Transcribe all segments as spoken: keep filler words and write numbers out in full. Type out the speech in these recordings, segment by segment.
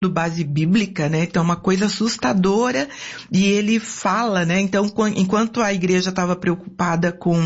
base bíblica, né? Então, uma coisa assustadora, e ele fala, né? Então, enquanto a igreja estava preocupada com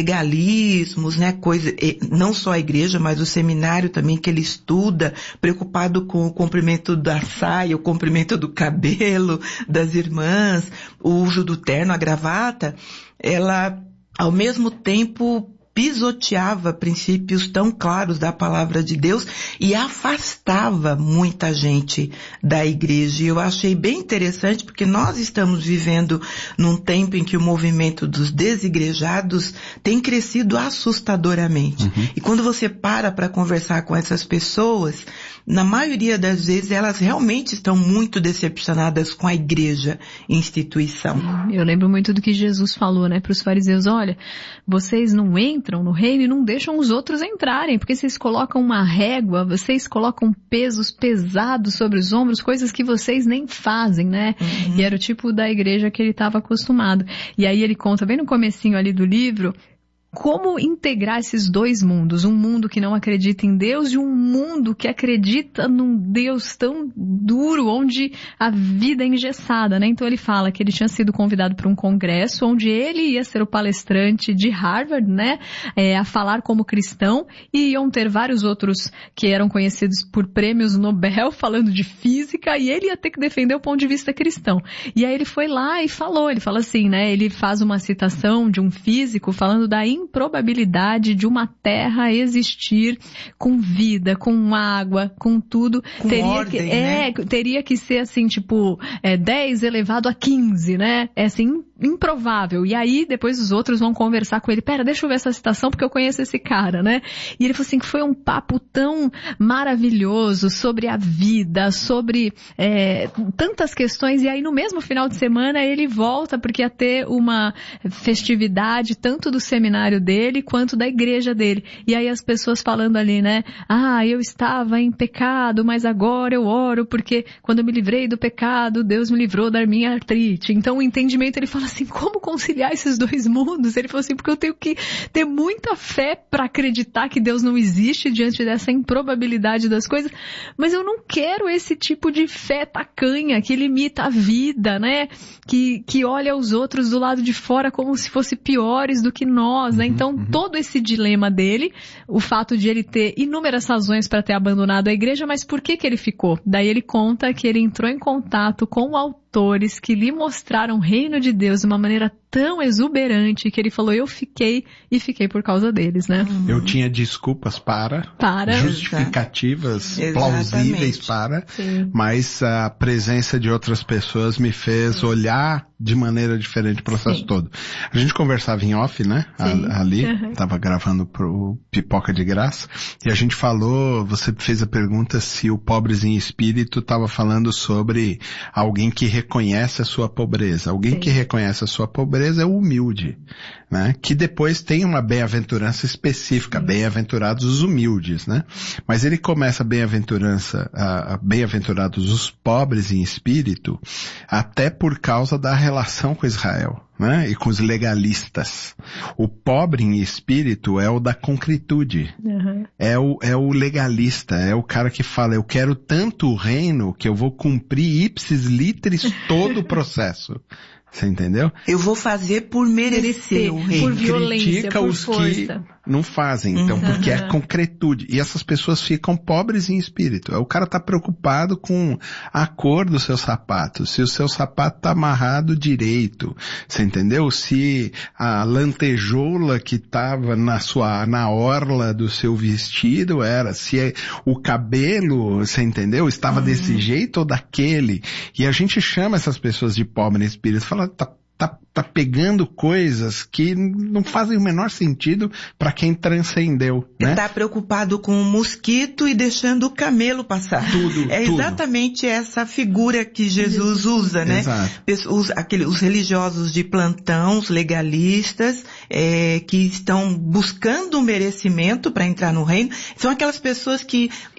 legalismos, né? Coisa, não só a igreja, mas o seminário também que ele estuda, preocupado com o comprimento da saia, o comprimento do cabelo das irmãs, o uso do terno, a gravata, ela, ao mesmo tempo, pisoteava princípios tão claros da palavra de Deus e afastava muita gente da igreja. E eu achei bem interessante porque nós estamos vivendo num tempo em que o movimento dos desigrejados tem crescido assustadoramente. Uhum. E quando você para para conversar com essas pessoas, na maioria das vezes elas realmente estão muito decepcionadas com a igreja, instituição. Eu lembro muito do que Jesus falou, né, para os fariseus: olha, vocês não entram no reino e não deixam os outros entrarem, porque vocês colocam uma régua, vocês colocam pesos pesados sobre os ombros, coisas que vocês nem fazem, né? Uhum. E era o tipo da igreja que ele estava acostumado. E aí ele conta bem no comecinho ali do livro como integrar esses dois mundos, um mundo que não acredita em Deus e um mundo que acredita num Deus tão duro, onde a vida é engessada, né? Então ele fala que ele tinha sido convidado para um congresso onde ele ia ser o palestrante de Harvard, né? É, a falar como cristão, e iam ter vários outros que eram conhecidos por prêmios Nobel falando de física, e ele ia ter que defender o ponto de vista cristão. E aí ele foi lá e falou, ele fala assim, né? Ele faz uma citação de um físico falando da improbabilidade de uma terra existir com vida, com água, com tudo. Com teria ordem, que, é, né? teria que ser assim, tipo, é, dez elevado a quinze, né? É assim, improvável. E aí, depois os outros vão conversar com ele. Pera, deixa eu ver essa citação porque eu conheço esse cara, né? E ele falou assim que foi um papo tão maravilhoso sobre a vida, sobre é, tantas questões. E aí, no mesmo final de semana, ele volta porque ia ter uma festividade tanto do seminário dele quanto da igreja dele. E aí as pessoas falando ali, né? Ah, eu estava em pecado, mas agora eu oro porque quando eu me livrei do pecado, Deus me livrou da minha artrite. Então o entendimento, ele fala assim, como conciliar esses dois mundos? Ele falou assim, porque eu tenho que ter muita fé para acreditar que Deus não existe diante dessa improbabilidade das coisas, mas eu não quero esse tipo de fé tacanha que limita a vida, né? Que, que olha os outros do lado de fora como se fossem piores do que nós, né? Então, uhum. todo esse dilema dele, o fato de ele ter inúmeras razões para ter abandonado a igreja, mas por que que ele ficou? Daí ele conta que ele entrou em contato com autores que lhe mostraram o reino de Deus de uma maneira tão exuberante que ele falou, eu fiquei e fiquei por causa deles, né? Uhum. Eu tinha desculpas para, para. justificativas, Exatamente. plausíveis para, Sim. mas a presença de outras pessoas me fez Sim. olhar de maneira diferente o processo Sim. todo. A gente conversava em off, né? A, ali, uhum. tava gravando pro Pipoca de Graça, e a gente falou, você fez a pergunta se o Pobres em Espírito estava falando sobre alguém que reconhece a sua pobreza. Alguém Sim. que reconhece a sua pobreza é o humilde, né? Que depois tem uma bem-aventurança específica, Sim. bem-aventurados os humildes, né? Mas ele começa a bem-aventurança, a, a bem-aventurados os pobres em espírito, até por causa da relação com Israel, né? E com os legalistas. O pobre em espírito é o da concretude. Uhum. É o, é o legalista, é o cara que fala, eu quero tanto o reino que eu vou cumprir ipsis literis todo o processo. Você entendeu? Eu vou fazer por merecer, merecer o reino. Por violência, critica por os força. Que não fazem, então, uhum. porque é concretude. E essas pessoas ficam pobres em espírito. O cara tá preocupado com a cor do seu sapato, se o seu sapato tá amarrado direito, você entendeu? Se a lantejoula que tava na sua, na orla do seu vestido era, se é, o cabelo, você entendeu? Estava uhum. desse jeito ou daquele. E a gente chama essas pessoas de pobre em espírito, fala, tá Tá, tá pegando coisas que não fazem o menor sentido para quem transcendeu, né? Tá preocupado com o mosquito e deixando o camelo passar. Tudo, É tudo. exatamente essa figura que Jesus usa, né? Exato. Os, aquele, os religiosos de plantão, os legalistas, é, que estão buscando um merecimento para entrar no reino, são aquelas pessoas que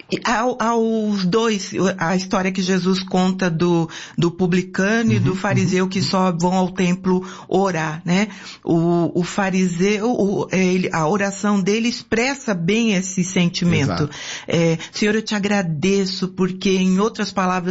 Aos dois, a história que Jesus conta do, do publicano uhum, e do fariseu que só vão ao templo orar, né? O, o fariseu, o, ele, a oração dele expressa bem esse sentimento. É, Senhor, eu te agradeço porque, em outras palavras,